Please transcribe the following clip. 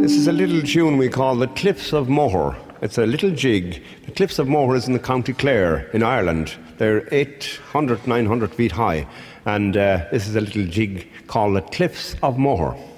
This is a little tune we call the Cliffs of Moher. It's a little jig. The Cliffs of Moher is in the County Clare in Ireland. They're 800, 900 feet high. And this is a little jig called the Cliffs of Moher.